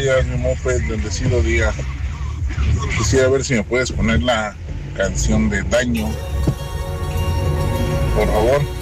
días, mi moped, bendecido día. Quisiera ver si me puedes poner la canción de Daño, por favor.